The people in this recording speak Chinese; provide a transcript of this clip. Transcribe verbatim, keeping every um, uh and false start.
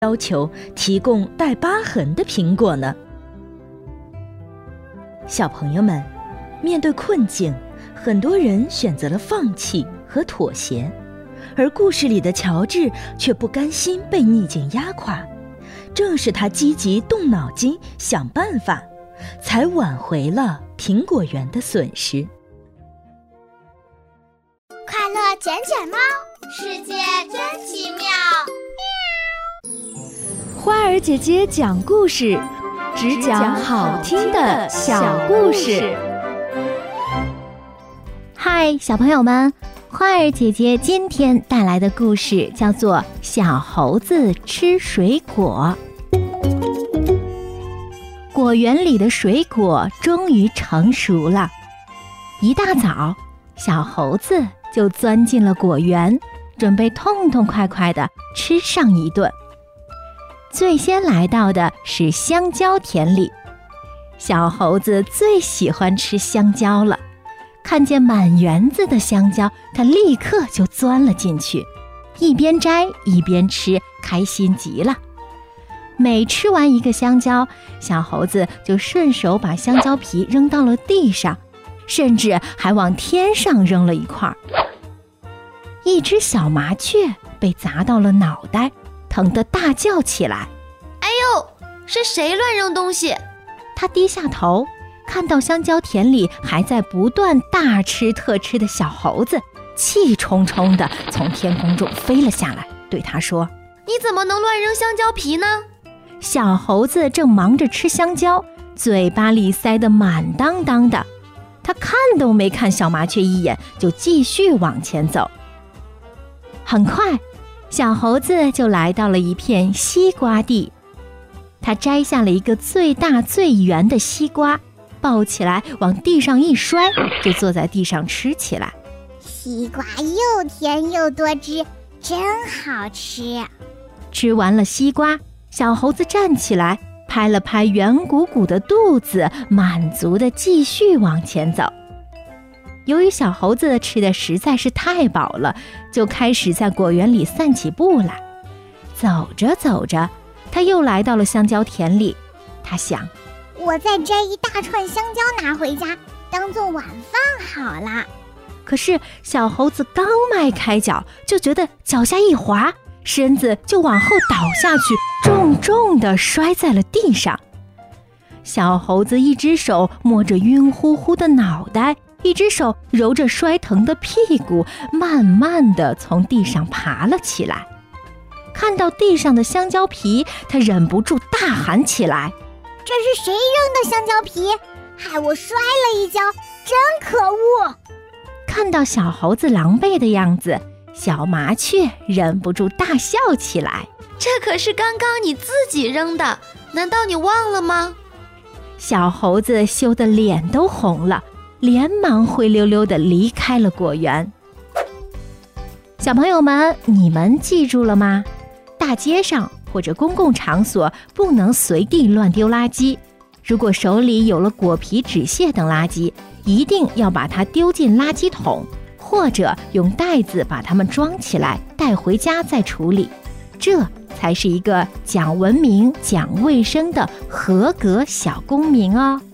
要求提供带疤痕的苹果呢？小朋友们，面对困境，很多人选择了放弃和妥协，而故事里的乔治却不甘心被逆境压垮，正是他积极动脑筋想办法，才挽回了苹果园的损失。 快乐卷卷猫，世界真奇妙。 花儿姐姐讲故事，只讲好听的小故事。 嗨，小朋友们，花儿姐姐今天带来的故事叫做《小猴子吃水果》。果园里的水果终于成熟了，一大早，小猴子就钻进了果园，准备痛痛快快地吃上一顿。最先来到的是香蕉田里，小猴子最喜欢吃香蕉了。看见满园子的香蕉，他立刻就钻了进去，一边摘一边吃，开心极了。每吃完一个香蕉，小猴子就顺手把香蕉皮扔到了地上，甚至还往天上扔了一块。一只小麻雀被砸到了脑袋，疼得大叫起来。 哎呦，是谁乱扔东西？ 他低下头，看到香蕉田里还在不断大吃特吃的小猴子，气冲冲地从天空中飞了下来，对他说： 你怎么能乱扔香蕉皮呢？ 小猴子正忙着吃香蕉，嘴巴里塞得满当当的，他看都没看小麻雀一眼，就继续往前走。很快，小猴子就来到了一片西瓜地，他摘下了一个最大最圆的西瓜，抱起来往地上一摔，就坐在地上吃起来。 西瓜又甜又多汁，真好吃。 吃完了西瓜，小猴子站起来，拍了拍圆鼓鼓的肚子，满足地继续往前走。由于小猴子吃的实在是太饱了，就开始在果园里散起步来。走着走着，他又来到了香蕉田里，他想， 我再摘一大串香蕉拿回家，当做晚饭好了。 可是小猴子刚迈开脚，就觉得脚下一滑，身子就往后倒下去，重重地摔在了地上。小猴子一只手摸着晕乎乎的脑袋，一只手揉着摔疼的屁股，慢慢地从地上爬了起来。看到地上的香蕉皮，他忍不住大喊起来： 这是谁扔的香蕉皮？害我摔了一跤，真可恶！ 看到小猴子狼狈的样子，小麻雀忍不住大笑起来。 这可是刚刚你自己扔的，难道你忘了吗？ 小猴子羞得脸都红了，连忙灰溜溜地离开了果园。小朋友们，你们记住了吗？大街上或者公共场所不能随地乱丢垃圾，如果手里有了果皮、纸屑等垃圾，一定要把它丢进垃圾桶，或者用袋子把它们装起来带回家再处理，这才是一个讲文明、讲卫生的合格小公民哦。